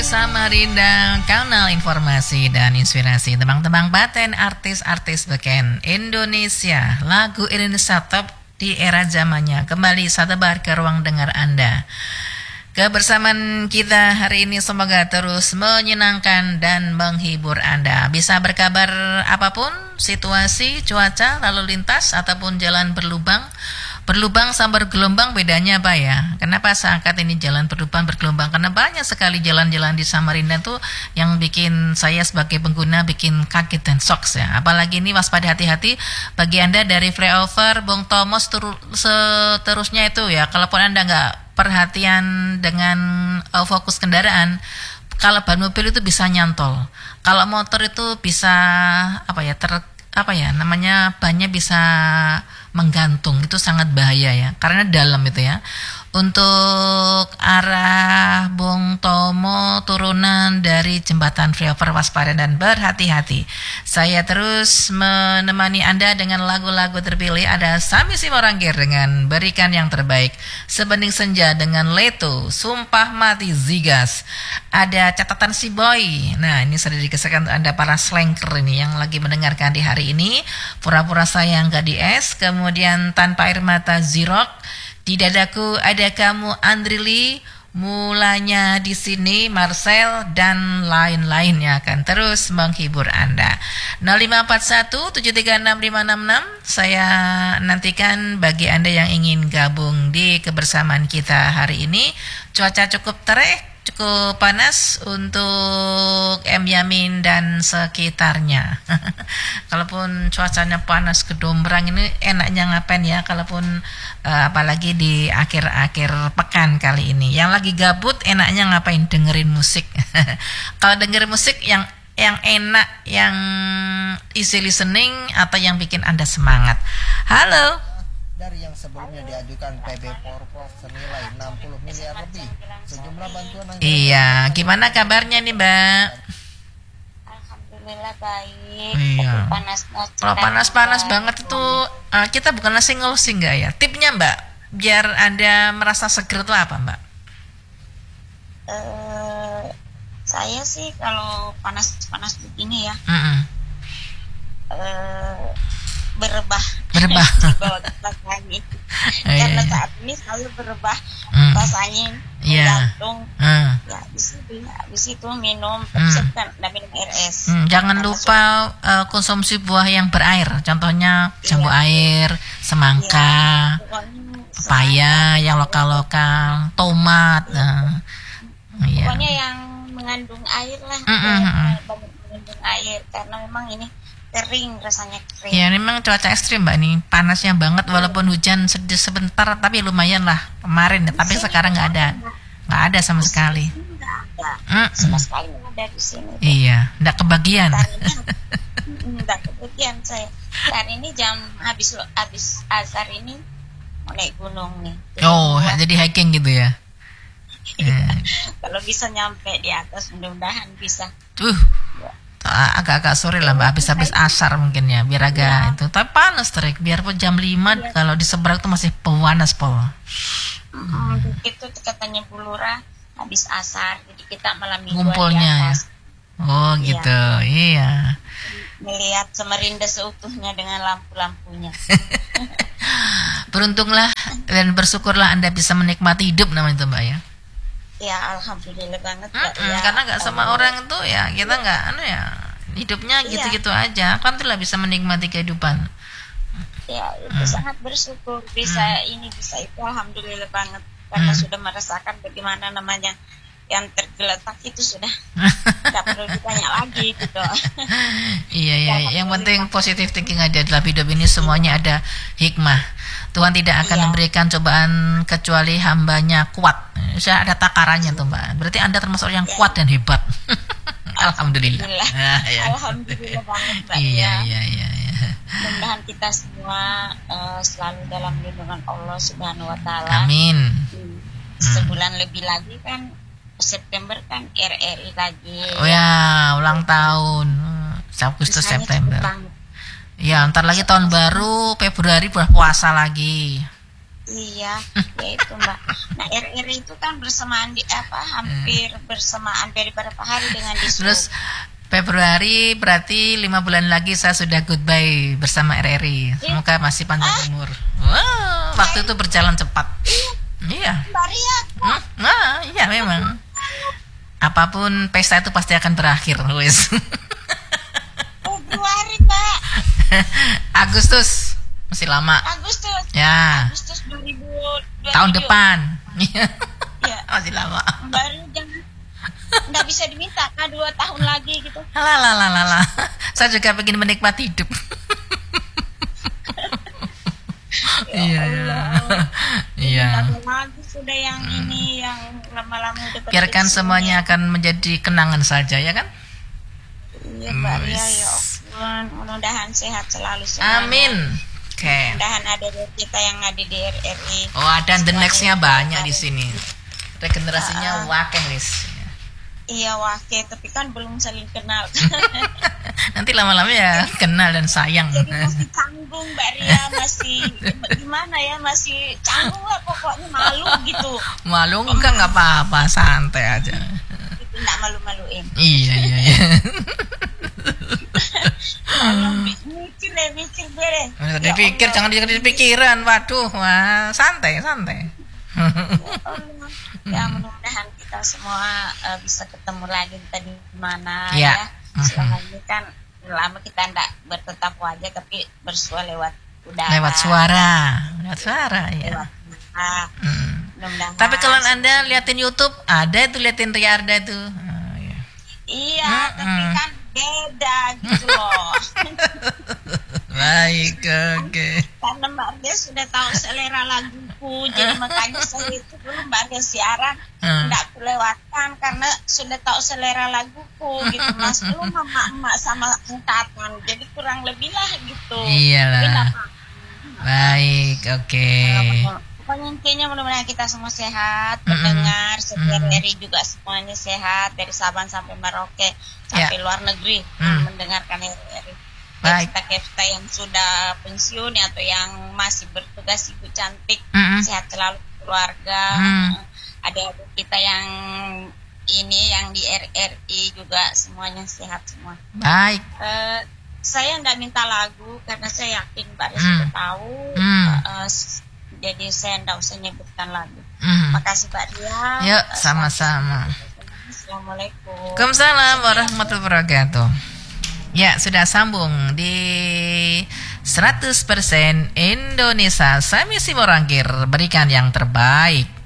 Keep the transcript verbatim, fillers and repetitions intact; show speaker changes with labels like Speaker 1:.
Speaker 1: Samarinda, kanal informasi dan inspirasi tebang-tebang paten artis-artis beken Indonesia. Lagu Indonesia top di era zamannya kembali satebar ke ruang dengar Anda. Kebersamaan kita hari ini semoga terus menyenangkan dan menghibur Anda. Bisa berkabar apapun, situasi, cuaca, lalu lintas, ataupun jalan berlubang. Berlubang sama bergelombang bedanya apa ya? Kenapa seangkat ini jalan berlubang bergelombang? Karena banyak sekali jalan-jalan di Samarinda tuh yang bikin saya sebagai pengguna bikin kaget dan shock ya. Apalagi ini waspada, hati-hati bagi Anda dari flyover Bung Tomo seterusnya itu ya. Kalaupun Anda nggak perhatian dengan uh, fokus kendaraan, kalau ban mobil itu bisa nyantol. Kalau motor itu bisa apa ya ter apa ya namanya bannya bisa menggantung, itu sangat bahaya ya karena dalam itu ya. Untuk arah Bung Tomo turunan dari jembatan flyover waspada dan berhati-hati. Saya terus menemani Anda dengan lagu-lagu terpilih. Ada Sami Simorangkir dengan Berikan Yang Terbaik, Sebening Senja dengan Leto, Sumpah Mati Zigas. Ada Catatan Si Boy. Nah, ini sudah dikesakan untuk Anda para slanker ini yang lagi mendengarkan di hari ini. Pura-pura sayang gadis. Kemudian Tanpa Air Mata Zirok. Di Dadaku Ada Kamu Andrili, Mulanya di Sini Marcel, dan lain-lainnya akan terus menghibur Anda. nol lima empat satu tujuh tiga enam lima enam enam saya nantikan bagi Anda yang ingin gabung di kebersamaan kita hari ini. Cuaca cukup terik, cukup panas untuk M Yamin dan sekitarnya. Kalaupun cuacanya panas kedombrang ini enaknya ngapain ya? Kalaupun uh, apalagi di akhir-akhir pekan kali ini, yang lagi gabut enaknya ngapain? Dengerin musik. Kalau dengerin musik yang yang enak, yang easy listening atau yang bikin Anda semangat. Halo.
Speaker 2: Dari yang sebelumnya diajukan P B Porprov senilai enam puluh miliar lebih. Sejumlah bantuan yang
Speaker 1: Iya, gimana kabarnya nih, Mbak?
Speaker 3: Alhamdulillah baik.
Speaker 1: Iya.
Speaker 3: Panas
Speaker 1: Kalau panas-panas banget itu uh, kita bukanlah single-sing enggak ya? Tipnya, Mbak, biar Anda merasa seger itu apa, Mbak?
Speaker 3: Uh, saya sih kalau panas-panas begini ya.
Speaker 1: Mm-mm.
Speaker 3: Uh, berebah
Speaker 1: Berebah.
Speaker 3: Dibawa kipas angin.
Speaker 1: Iya,
Speaker 3: Karena
Speaker 1: iya.
Speaker 3: saat ini saya berebah
Speaker 1: Mm.
Speaker 3: kipas angin,
Speaker 1: Iya.
Speaker 3: jantung.
Speaker 1: Mm.
Speaker 3: Ya, di situ, di situ minum,
Speaker 1: Mm.
Speaker 3: tapi saya bukan nggak minum air es.
Speaker 1: Hmm, jangan
Speaker 3: Karena
Speaker 1: lupa uh, konsumsi buah yang berair. Contohnya jambu
Speaker 3: Iya.
Speaker 1: air, semangka,
Speaker 3: Iya, pokoknya
Speaker 1: pepaya yang lokal-lokal, tomat. Nah, iya.
Speaker 3: Pokoknya yang mengandung air lah,
Speaker 1: Mm, mm, mm.
Speaker 3: banyak mengandung air karena memang ini kering, rasanya kering.
Speaker 1: Ya memang cuaca ekstrim, Mbak, nih panasnya banget walaupun hujan sedih sebentar tapi lumayan lah kemarin ya. Tapi sekarang nggak ada, nggak ada sama sekali.
Speaker 3: Nggak ada,
Speaker 1: Mm-mm.
Speaker 3: sama sekali nggak ada di sini.
Speaker 1: Iya, nggak kebagian.
Speaker 3: Hari ini nggak kebagian saya. Hari ini jam habis habis azhar ini mau naik gunung nih. Jadi
Speaker 1: Oh,
Speaker 3: buat-
Speaker 1: jadi hiking gitu ya? Eh,
Speaker 3: kalau bisa nyampe di atas, mudah-mudahan bisa.
Speaker 1: Tuh, agak-agak sore lah, Mbak, habis-habis asar mungkin ya, biar agak itu. Tapi panas terik, biarpun jam lima kalau di seberang itu masih panas pol.
Speaker 3: Hmm. Itu katanya Bu Lurah habis asar, jadi kita malam mingguan
Speaker 1: Ngumpulnya
Speaker 3: di
Speaker 1: ya.
Speaker 3: atas.
Speaker 1: Oh gitu, iya.
Speaker 3: Melihat Samarinda seutuhnya dengan lampu-lampunya.
Speaker 1: Beruntunglah dan bersyukurlah Anda bisa menikmati hidup namanya itu, Mbak ya.
Speaker 3: Ya alhamdulillah banget.
Speaker 1: Mm-mm,
Speaker 3: ya,
Speaker 1: karena nggak semua
Speaker 3: um,
Speaker 1: orang itu ya kita nggak anu ya hidupnya
Speaker 3: Iya.
Speaker 1: gitu-gitu aja. Alhamdulillah bisa menikmati kehidupan.
Speaker 3: Ya itu
Speaker 1: Hmm.
Speaker 3: sangat bersyukur bisa ini bisa itu alhamdulillah banget karena
Speaker 1: Hmm.
Speaker 3: sudah merasakan bagaimana namanya yang tergeletak itu sudah nggak perlu ditanya lagi gitu.
Speaker 1: Iya ya, yang penting positive thinking aja dalam hidup ini, semuanya ada hikmah. Tuhan tidak akan
Speaker 3: Iya.
Speaker 1: memberikan cobaan kecuali hambanya kuat. Saya ada takarannya tuh, Mbak. Berarti Anda termasuk yang
Speaker 3: Iya.
Speaker 1: kuat dan hebat. Alhamdulillah.
Speaker 3: Alhamdulillah.
Speaker 1: Nah, ya.
Speaker 3: Alhamdulillah banget Mbak.
Speaker 1: Iya,
Speaker 3: ya.
Speaker 1: iya, iya, iya.
Speaker 3: Mudah-mudahan kita semua eh, selalu dalam lindungan Allah Subhanahu Wa Taala.
Speaker 1: Amin.
Speaker 3: Hmm. Sebulan lebih lagi kan September kan R R I lagi.
Speaker 1: Oh ya, ulang tahun. Agustus
Speaker 3: Misalnya
Speaker 1: September.
Speaker 3: cepet banget.
Speaker 1: Ya, ntar lagi tahun baru Februari bulan puasa lagi.
Speaker 3: Iya, ya itu Mbak. Nah R R I itu kan bersamaan di apa hampir bersamaan daripada Pak Hari dengan di
Speaker 1: Terus Februari berarti lima bulan lagi saya sudah goodbye bersama R R I. Semoga masih panjang
Speaker 3: Ah.
Speaker 1: umur. Wow, waktu itu berjalan cepat. Iya.
Speaker 3: Mbak Ria.
Speaker 1: Hmm, Nah, iya memang. Apapun pesta itu pasti akan berakhir, wes.
Speaker 3: Februari Mbak.
Speaker 1: Agustus masih lama.
Speaker 3: Agustus.
Speaker 1: Ya,
Speaker 3: Agustus dua ribu dua puluh tujuh.
Speaker 1: tahun depan.
Speaker 3: Ya.
Speaker 1: Masih lama.
Speaker 3: Baru jangan nggak bisa diminta kan dua tahun lagi gitu.
Speaker 1: Lalalala. Saya juga pengen menikmati hidup. Iya, iya. Iya.
Speaker 3: Tidak lagi sudah yang ini yang lama-lama udah
Speaker 1: Biarkan
Speaker 3: berpensiun
Speaker 1: semuanya
Speaker 3: ya.
Speaker 1: akan menjadi kenangan saja, ya kan?
Speaker 3: Iya Mbak Ria
Speaker 1: Wis.
Speaker 3: ya ampun, mudah-mudahan sehat selalu semuanya.
Speaker 1: Amin. Oke.
Speaker 3: Mudah-mudahan ada dari kita yang ada di R R I.
Speaker 1: Oh, ada the
Speaker 3: Semuanya
Speaker 1: next-nya
Speaker 3: yang
Speaker 1: banyak di
Speaker 3: baik.
Speaker 1: sini. Regenerasinya
Speaker 3: Ah.
Speaker 1: wakeh, wis.
Speaker 3: Iya wakil, tapi kan belum saling kenal.
Speaker 1: Nanti lama-lama ya kenal dan sayang.
Speaker 3: Jadi masih canggung Mbak Ria, masih gimana ya, masih canggung lah pokoknya, malu gitu.
Speaker 1: Malu enggak, nggak apa-apa, santai aja.
Speaker 3: Itu nggak malu-maluin.
Speaker 1: Iya, iya, iya.
Speaker 3: Kalau mikir deh, mikir deh.
Speaker 1: Udah dipikir, jangan dipikir pikiran. Waduh, wah, santai, santai.
Speaker 3: Ya mudah-mudahan kita semua uh, bisa ketemu lagi kita di mana
Speaker 1: Ya.
Speaker 3: ya. Selama ini kan lama kita enggak bertetap wajah tapi bersua lewat udara.
Speaker 1: Lewat suara, lewat suara, ya.
Speaker 3: Lewat ah,
Speaker 1: Hmm.
Speaker 3: mudah-mudahan.
Speaker 1: Tapi kalau Anda liatin YouTube, ada itu liatin Ria Arda itu. Oh, iya.
Speaker 3: Iya,
Speaker 1: Mm-mm.
Speaker 3: tapi kan beda gitu loh.
Speaker 1: Baik, oke.
Speaker 3: Karena Mbak Ria sudah tahu selera laguku, jadi makanya saya itu dulu Mbak Ria siaran
Speaker 1: Hmm.
Speaker 3: tidak aku lewatkan karena sudah tahu selera laguku gitu. Mas belum emak-emak sama angkatan, jadi kurang lebih lah gitu.
Speaker 1: Iyalah.
Speaker 3: Tapi nggak apa-apa.
Speaker 1: Baik, oke.
Speaker 3: Pokoknya intinya mudah-mudahan kita semua sehat,
Speaker 1: Mm-mm.
Speaker 3: pendengar, setiap
Speaker 1: Mm.
Speaker 3: hari juga semuanya sehat, dari Sabang sampai Merauke, sampai
Speaker 1: Ya.
Speaker 3: luar negeri
Speaker 1: Mm.
Speaker 3: mendengarkan R R I.
Speaker 1: Baik.
Speaker 3: Kita-kita yang sudah pensiun atau yang masih bertugas Ibu Cantik,
Speaker 1: Mm-mm.
Speaker 3: sehat selalu keluarga.
Speaker 1: Mm.
Speaker 3: Ada kita yang ini yang di R R I juga semuanya sehat semua.
Speaker 1: Baik.
Speaker 3: Eh, saya nggak minta lagu karena saya yakin Mbak Ria
Speaker 1: Hmm.
Speaker 3: sudah tahu.
Speaker 1: Hmm.
Speaker 3: Eh, s- jadi saya nggak usah nyebutkan lagu.
Speaker 1: Mm.
Speaker 3: Makasih Mbak Ria.
Speaker 1: Yuk,
Speaker 3: Eh,
Speaker 1: sama-sama.
Speaker 3: Assalamualaikum.
Speaker 1: Waalaikumsalam warahmatullahi wabarakatuh. Ya, sudah sambung di seratus persen Indonesia. Saya Misi Morangkir, berikan yang terbaik.